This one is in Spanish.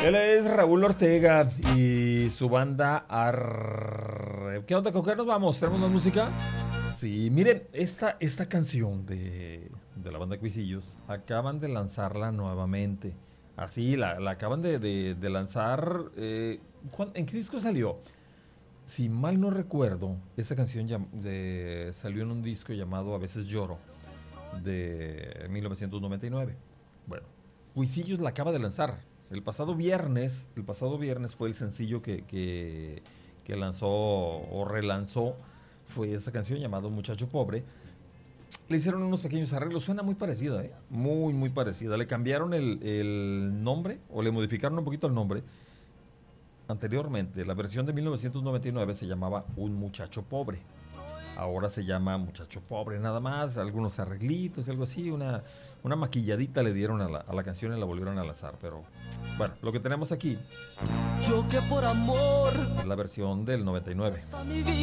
Él es Raúl Ortega y su banda ¿Qué onda? ¿Con qué nos vamos? ¿Tenemos más música? Sí, miren, esta canción de la banda Cuisillos acaban de lanzarla nuevamente. Así, la acaban de lanzar. ¿En qué disco salió? Si mal no recuerdo, esta canción salió en un disco llamado A veces lloro, de 1999. Bueno, Cuisillos la acaba de lanzar. El pasado viernes fue el sencillo que lanzó o relanzó, fue esta canción llamada Muchacho Pobre. Le hicieron unos pequeños arreglos, suena muy parecida, muy, muy parecida. Le cambiaron el nombre, o le modificaron un poquito el nombre. Anteriormente, la versión de 1999 se llamaba Un Muchacho Pobre. Ahora se llama Muchacho Pobre, nada más, algunos arreglitos, algo así, una maquilladita le dieron a la canción y la volvieron a lanzar. Pero bueno, lo que tenemos aquí Yo que por amor es la versión del 99.